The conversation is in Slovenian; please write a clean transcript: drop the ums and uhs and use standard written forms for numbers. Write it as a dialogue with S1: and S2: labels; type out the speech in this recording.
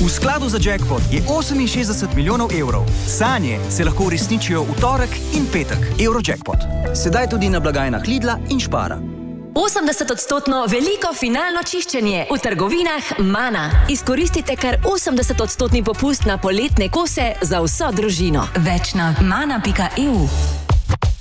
S1: V skladu za jackpot je 68 milijonov evrov. Sanje se lahko uresničijo v torek in petek. Eurojackpot. Sedaj tudi na blagajnah Lidla in Spara.
S2: 80% veliko finalno čiščenje v trgovinah Mana. Izkoristite kar 80% popust na poletne kose za vso družino. Več na mana.eu.